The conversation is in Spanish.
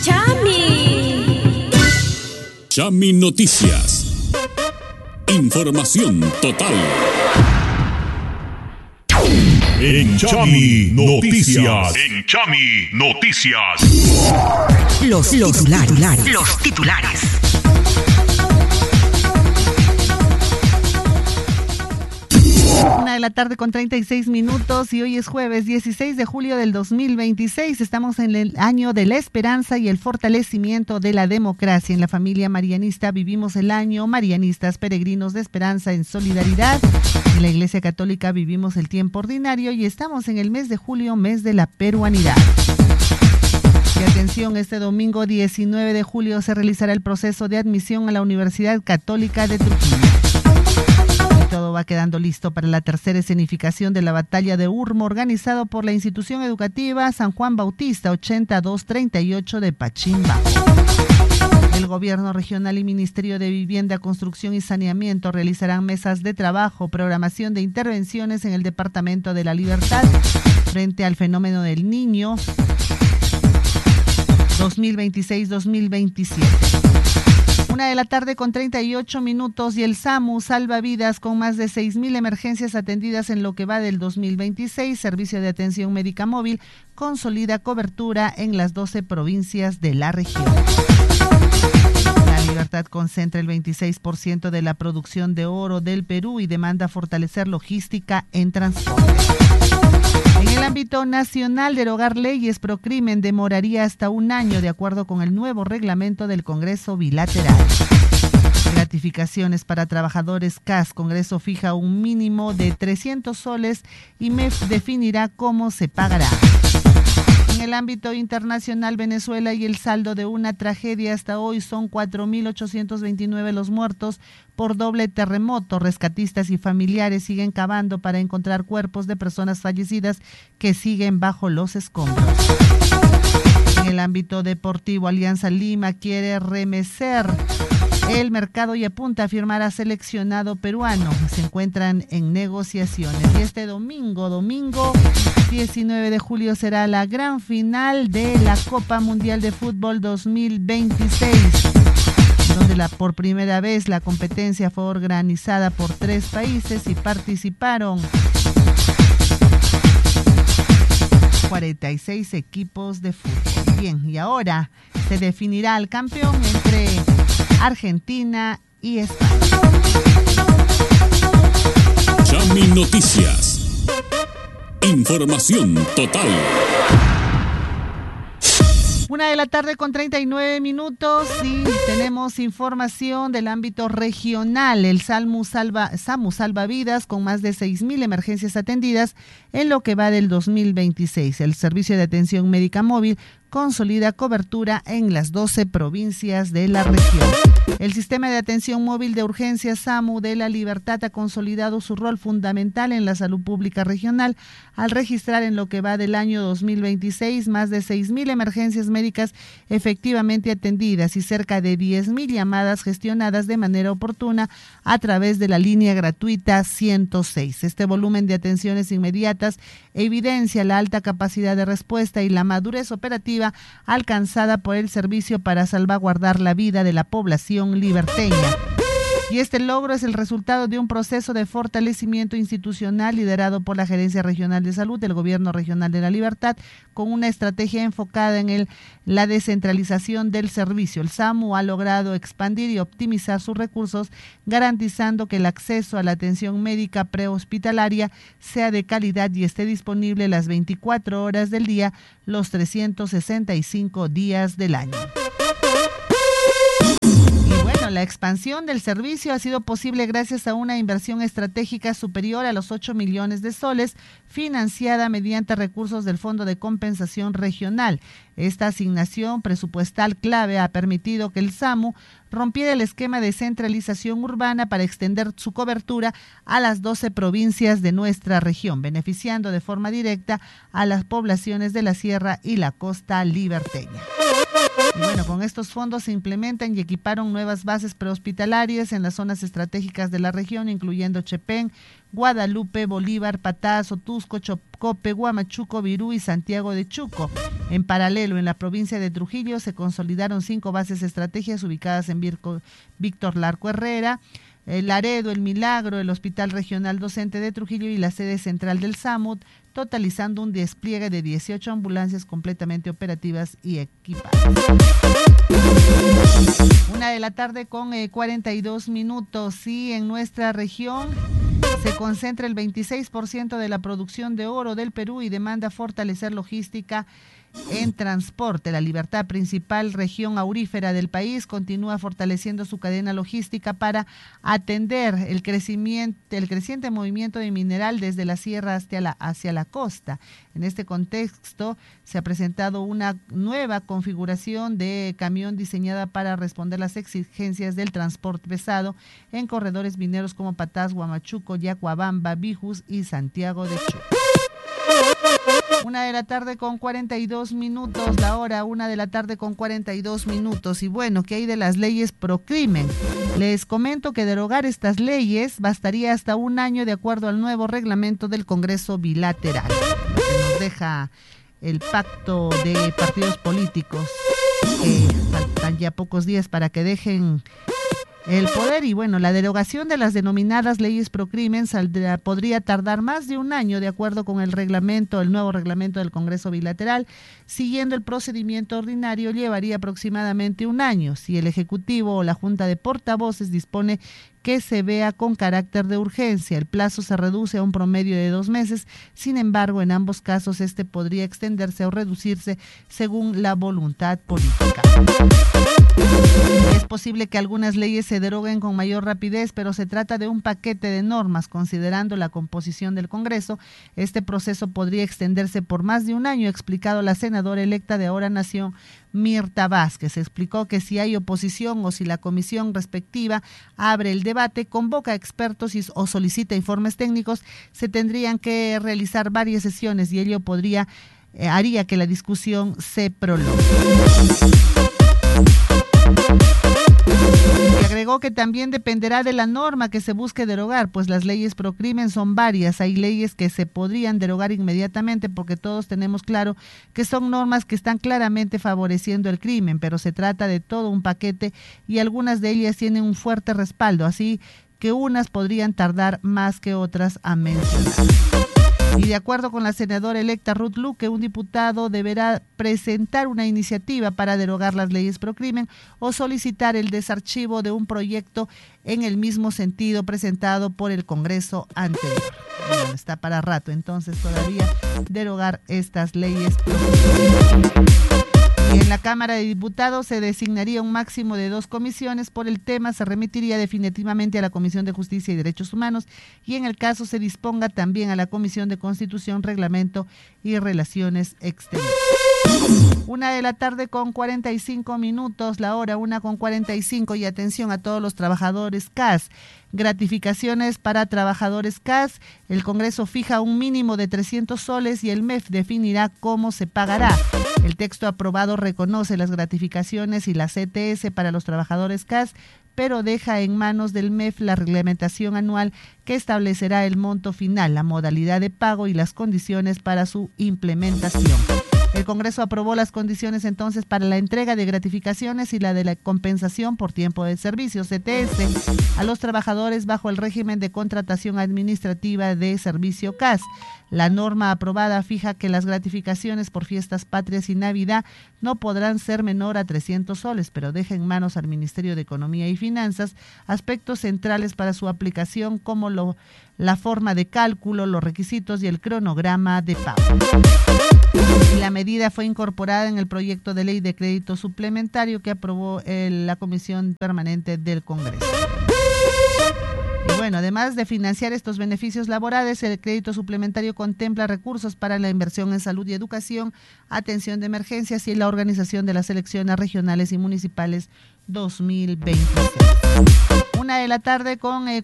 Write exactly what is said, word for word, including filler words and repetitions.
Chami. Chami Noticias. Información total. En Chami Noticias. En Chami Noticias. Los, los titulares. Los titulares. Una de la tarde con treinta y seis minutos y hoy es jueves dieciséis de julio del dos mil veintiséis. Estamos en el año de la esperanza y el fortalecimiento de la democracia. En la familia marianista vivimos el año Marianistas Peregrinos de Esperanza en Solidaridad. En la Iglesia Católica vivimos el tiempo ordinario y estamos en el mes de julio, mes de la peruanidad. Y atención, este domingo diecinueve de julio se realizará el proceso de admisión a la Universidad Católica de Trujillo. Todo va quedando listo para la tercera escenificación de la Batalla de Urmo, organizado por la institución educativa San Juan Bautista ochenta y dos treinta y ocho de Pachimba. El Gobierno Regional y Ministerio de Vivienda, Construcción y Saneamiento realizarán mesas de trabajo, programación de intervenciones en el Departamento de la Libertad frente al fenómeno del Niño dos mil veintiséis dos mil veintisiete. Una de la tarde con treinta y ocho minutos y el SAMU salva vidas con más de seis mil emergencias atendidas en lo que va del dos mil veintiséis. Servicio de Atención Médica Móvil consolida cobertura en las doce provincias de la región. La Libertad concentra el veintiséis por ciento de la producción de oro del Perú y demanda fortalecer logística en transporte. En el ámbito nacional, derogar leyes pro crimen demoraría hasta un año, de acuerdo con el nuevo reglamento del Congreso Bilateral. Gratificaciones para trabajadores C A S. Congreso fija un mínimo de trescientos soles y M E F definirá cómo se pagará. En el ámbito internacional, Venezuela y el saldo de una tragedia hasta hoy son cuatro mil ochocientos veintinueve los muertos por doble terremoto. Rescatistas y familiares siguen cavando para encontrar cuerpos de personas fallecidas que siguen bajo los escombros. En el ámbito deportivo, Alianza Lima quiere remecer el mercado y apunta a firmar a seleccionado peruano. Se encuentran en negociaciones. Y este domingo, domingo diecinueve de julio, será la gran final de la Copa Mundial de Fútbol dos mil veintiséis, donde la, por primera vez la competencia fue organizada por tres países y participaron cuarenta y seis equipos de fútbol. Bien, y ahora se definirá el campeón entre Argentina y España. Chami Noticias. Información total. Una de la tarde con treinta y nueve minutos y tenemos información del ámbito regional. El SAMU salva, SAMU salva vidas con más de seis mil emergencias atendidas en lo que va del dos mil veintiséis. El Servicio de Atención Médica Móvil consolida cobertura en las doce provincias de la región. El Sistema de Atención Móvil de Urgencia SAMU de la Libertad ha consolidado su rol fundamental en la salud pública regional al registrar en lo que va del año dos mil veintiséis más de seis mil emergencias médicas efectivamente atendidas y cerca de diez mil llamadas gestionadas de manera oportuna a través de la línea gratuita ciento seis. Este volumen de atenciones inmediatas evidencia la alta capacidad de respuesta y la madurez operativa alcanzada por el servicio para salvaguardar la vida de la población liberteña. Y este logro es el resultado de un proceso de fortalecimiento institucional liderado por la Gerencia Regional de Salud del Gobierno Regional de la Libertad, con una estrategia enfocada en el, la descentralización del servicio. El SAMU ha logrado expandir y optimizar sus recursos, garantizando que el acceso a la atención médica prehospitalaria sea de calidad y esté disponible las veinticuatro horas del día, los trescientos sesenta y cinco días del año. La expansión del servicio ha sido posible gracias a una inversión estratégica superior a los ocho millones de soles, financiada mediante recursos del Fondo de Compensación Regional. Esta asignación presupuestal clave ha permitido que el SAMU rompiera el esquema de centralización urbana para extender su cobertura a las doce provincias de nuestra región, beneficiando de forma directa a las poblaciones de la sierra y la costa liberteña. Y bueno, con estos fondos se implementan y equiparon nuevas bases prehospitalarias en las zonas estratégicas de la región, incluyendo Chepén, Guadalupe, Bolívar, Patazo, Tusco, Chocope, Huamachuco, Virú y Santiago de Chuco. En paralelo, en la provincia de Trujillo se consolidaron cinco bases estratégicas ubicadas en Virco, Víctor Larco Herrera, el Laredo, El Milagro, el Hospital Regional Docente de Trujillo y la sede central del SAMUD, totalizando un despliegue de dieciocho ambulancias completamente operativas y equipadas. Una de la tarde con eh, cuarenta y dos minutos. Y en nuestra región se concentra el veintiséis por ciento de la producción de oro del Perú y demanda fortalecer logística en transporte. La Libertad, principal región aurífera del país, continúa fortaleciendo su cadena logística para atender el crecimiento, el creciente movimiento de mineral desde la sierra hacia la, hacia la costa. En este contexto, se ha presentado una nueva configuración de camión diseñada para responder las exigencias del transporte pesado en corredores mineros como Patás, Huamachuco, Yacuabamba, Bijus y Santiago de Chuco. Una de la tarde con cuarenta y dos minutos, la hora, una de la tarde con cuarenta y dos minutos. Y bueno, ¿qué hay de las leyes pro crimen? Les comento que derogar estas leyes bastaría hasta un año de acuerdo al nuevo reglamento del Congreso bilateral, lo que nos deja el pacto de partidos políticos, que faltan ya pocos días para que dejen el poder. Y bueno, la derogación de las denominadas leyes pro crimen saldrá, podría tardar más de un año de acuerdo con el reglamento, el nuevo reglamento del Congreso bilateral. Siguiendo el procedimiento ordinario llevaría aproximadamente un año. Si el Ejecutivo o la Junta de Portavoces dispone que se vea con carácter de urgencia, el plazo se reduce a un promedio de dos meses. Sin embargo, en ambos casos este podría extenderse o reducirse según la voluntad política. Es posible que algunas leyes se deroguen con mayor rapidez, pero se trata de un paquete de normas. Considerando la composición del Congreso, este proceso podría extenderse por más de un año, ha explicado la senadora electa de Ahora Nación, Mirta Vázquez. Explicó que si hay oposición o si la comisión respectiva abre el debate, convoca a expertos y, o solicita informes técnicos, se tendrían que realizar varias sesiones y ello podría, eh, haría que la discusión se prolongue. Y agregó que también dependerá de la norma que se busque derogar, pues las leyes pro crimen son varias. Hay leyes que se podrían derogar inmediatamente porque todos tenemos claro que son normas que están claramente favoreciendo el crimen, pero se trata de todo un paquete y algunas de ellas tienen un fuerte respaldo, así que unas podrían tardar más que otras a mencionar. Y de acuerdo con la senadora electa Ruth Luque, un diputado deberá presentar una iniciativa para derogar las leyes pro crimen o solicitar el desarchivo de un proyecto en el mismo sentido presentado por el Congreso anterior. Bueno, está para rato entonces todavía derogar estas leyes pro crimen. Y en la Cámara de Diputados se designaría un máximo de dos comisiones. Por el tema se remitiría definitivamente a la Comisión de Justicia y Derechos Humanos y en el caso se disponga también a la Comisión de Constitución, Reglamento y Relaciones Exteriores. Una de la tarde con cuarenta y cinco minutos, la hora una con cuarenta y cinco y atención a todos los trabajadores C A S. Gratificaciones para trabajadores C A S. El Congreso fija un mínimo de trescientos soles y el M E F definirá cómo se pagará. El texto aprobado reconoce las gratificaciones y la C T S para los trabajadores C A S, pero deja en manos del M E F la reglamentación anual que establecerá el monto final, la modalidad de pago y las condiciones para su implementación. El Congreso aprobó las condiciones entonces para la entrega de gratificaciones y la de la compensación por tiempo de servicio, C T S, a los trabajadores bajo el régimen de contratación administrativa de servicio C A S. La norma aprobada fija que las gratificaciones por fiestas patrias y Navidad no podrán ser menor a trescientos soles, pero deja en manos al Ministerio de Economía y Finanzas aspectos centrales para su aplicación como lo, la forma de cálculo, los requisitos y el cronograma de pago. La medida fue incorporada en el proyecto de ley de crédito suplementario que aprobó el, la Comisión Permanente del Congreso. Y bueno, además de financiar estos beneficios laborales, el crédito suplementario contempla recursos para la inversión en salud y educación, atención de emergencias y la organización de las elecciones regionales y municipales dos mil veintiséis. Una de la tarde con eh,